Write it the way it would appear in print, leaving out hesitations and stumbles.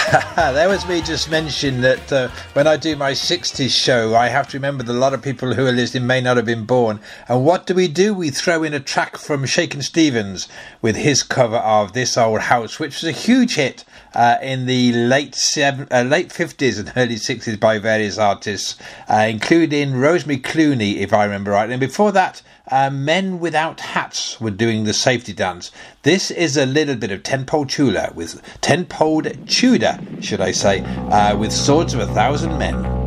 That was me just mentioning that when I do my 60s show, I have to remember that a lot of people who are listening may not have been born. And what do? We throw in a track from Shakin' Stevens with his cover of This Old House, which was a huge hit in the late 50s and early 60s by various artists, including Rosemary Clooney, if I remember right. And before that, Men Without Hats were doing the safety dance. This is a little bit of Ten-Pole Tudor, should I say, with Swords of a Thousand Men.